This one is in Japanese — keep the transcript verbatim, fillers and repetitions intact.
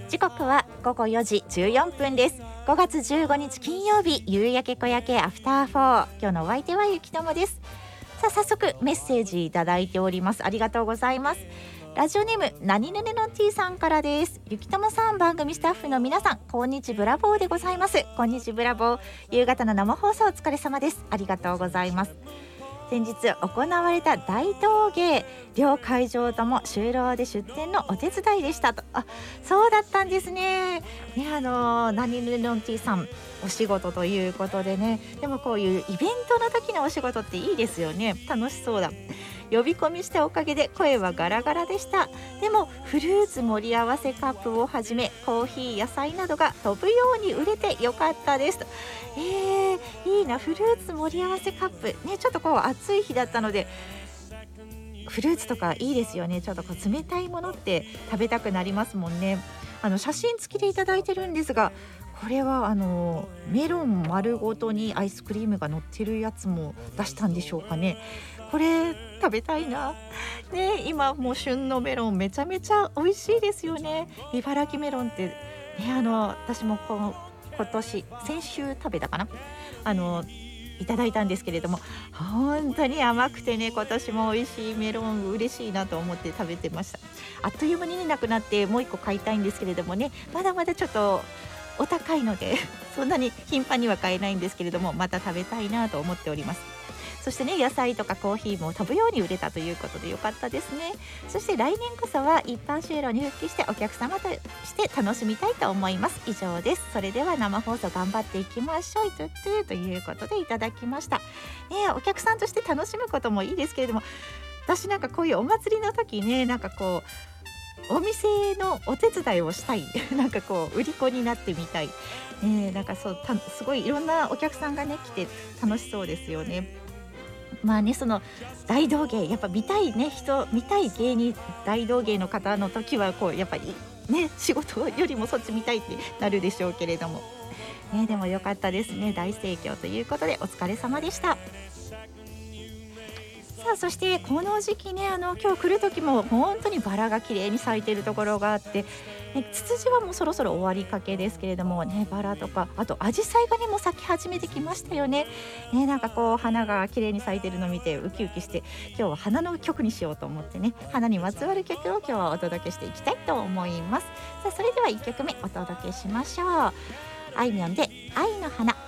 時刻はごごよじじゅうよんぷんです。ごがつじゅうごにち金曜日、夕焼け小焼けアフターフォー。今日のお相手はゆきともです。さあ早速メッセージいただいております。ありがとうございます。ラジオネームなにぬねの T さんからです。ゆきともさん、番組スタッフの皆さん、こんにちブラボーでございます。こんにちブラボー。夕方の生放送お疲れ様です。ありがとうございます。先日行われた大道芸、両会場とも就労で出店のお手伝いでしたと。あ、そうだったんですね。ね、あのなにぬねの T さんお仕事ということでね、でもこういうイベントの時のお仕事っていいですよね。楽しそうだ。呼び込みしたおかげで声はガラガラでした。でもフルーツ盛り合わせカップをはじめコーヒー、野菜などが飛ぶように売れてよかったですと。えー、いいな。フルーツ盛り合わせカップね、ちょっとこう暑い日だったのでフルーツとかいいですよね。ちょっとこう冷たいものって食べたくなりますもんね。あの写真付きでいただいてるんですが、これはあのメロン丸ごとにアイスクリームが乗ってるやつも出したんでしょうかね。これ食べたいな、ね、今もう旬のメロンめちゃめちゃ美味しいですよね。茨城メロンって、ね、あの私もこの今年先週食べたかな、あのいただいたんですけれども、本当に甘くてね、今年も美味しいメロン嬉しいなと思って食べてました。あっという間に、ね、なくなってもう一個買いたいんですけれどもね、まだまだちょっとお高いのでそんなに頻繁には買えないんですけれども、また食べたいなと思っております。そしてね、野菜とかコーヒーも飛ぶように売れたということでよかったですね。そして来年こそは一般就労に復帰してお客様として楽しみたいと思います。以上です。それでは生放送頑張っていきましょう。トゥトゥということでいただきました、ね、お客さんとして楽しむこともいいですけれども、私なんかこういうお祭りの時ね、なんかこうお店のお手伝いをしたいなんかこう売り子になってみたい、ね、なんかそうたすごいいろんなお客さんがね来て楽しそうですよね。まあね、その大道芸やっぱ見たいね、人見たい芸人大道芸の方の時はこうやっぱりね、仕事よりもそっち見たいってなるでしょうけれども、ね、でも良かったですね。大盛況ということでお疲れ様でした。さあそしてこの時期ね、あの今日来る時も本当にバラが綺麗に咲いているところがあって、ね、ツツジはもうそろそろ終わりかけですけれどもね、バラとかあとアジサイがねもう咲き始めてきましたよね。ね、なんかこう花が綺麗に咲いてるのを見てウキウキして、今日は花の曲にしようと思ってね、花にまつわる曲を今日はお届けしていきたいと思います。さあそれではいっきょくめお届けしましょう。あいみょんで愛の花。